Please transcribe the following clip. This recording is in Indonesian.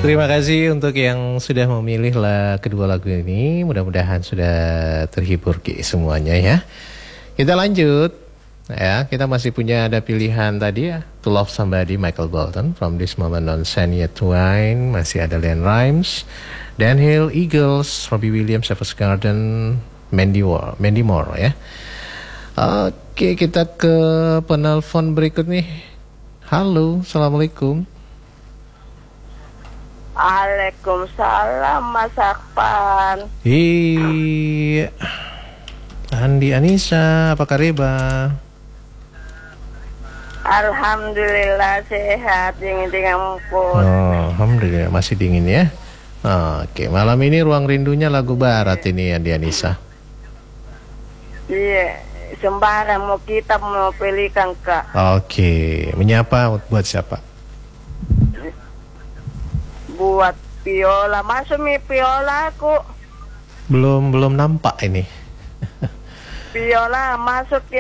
Terima kasih untuk yang sudah memilih kedua lagu ini. Mudah-mudahan sudah terhibur semuanya ya. Kita lanjut. Ya, kita masih punya ada pilihan tadi ya. To Love Somebody, Michael Bolton. From This Moment On, Shania Twain. Masih ada Leanne Rimes, Dan Hill, Eagles, Robbie Williams, Savage Garden, Mandy Moore ya. Oke, kita ke penelpon berikut nih. Halo, Assalamualaikum. Waalaikumsalam Mas Akpan. Iya. Andi Anissa, apa kabar? Alhamdulillah sehat, dingin pun. Oh, alhamdulillah masih dingin ya. Oke, malam ini Ruang Rindunya lagu barat ini Andi Anissa. Iya, sembarang kita mau pilihkan Kak. Oke, menyapa buat siapa? Buat Viola, masuk mi Viola aku. Belum nampak ini. Viola masukin